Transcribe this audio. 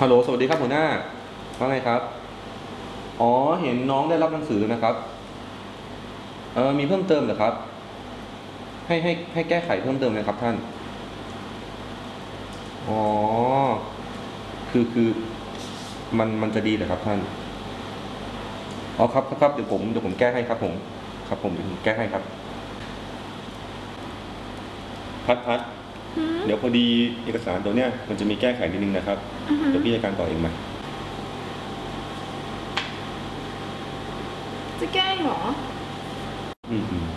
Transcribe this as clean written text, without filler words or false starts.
ฮัลโหลสวัสดีครับหัวหน้าว่าไงครับอ๋อเห็นน้องได้รับหนังสือนะครับมีเพิ่มเติมเหรอครับให้แก้ไขเพิ่มเติมไหมครับท่านอ๋อคือมันจะดีเหรอครับท่านอ๋อครับเดี๋ยวผมแก้ให้ครับผมครับผมเดี๋ยวผมแก้ให้ครับพัดหืมเดี๋ยวพอดีเอกสารตัวเนี้ยมันจะมีแก้ไขนิดนึงนะครับอือหือเดี๋ยวพี่จัดการต่อเองไหมจะแกล้งเหรออืม